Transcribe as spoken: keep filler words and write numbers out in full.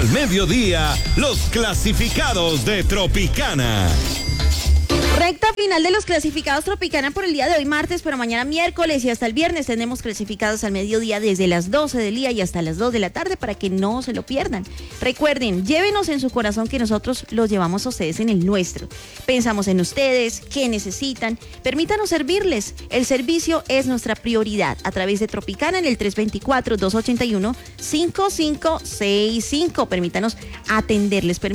Al mediodía, los clasificados de Tropicana. Recta final de los clasificados Tropicana por el día de hoy martes, pero mañana miércoles y hasta el viernes tenemos clasificados al mediodía desde las doce del día y hasta las dos de la tarde para que no se lo pierdan. Recuerden, llévenos en su corazón que nosotros los llevamos a ustedes en el nuestro. Pensamos en ustedes, qué necesitan, permítanos servirles. El servicio es nuestra prioridad a través de Tropicana en el tres dos cuatro, dos ocho uno, cinco cinco seis cinco. Permítanos atenderles.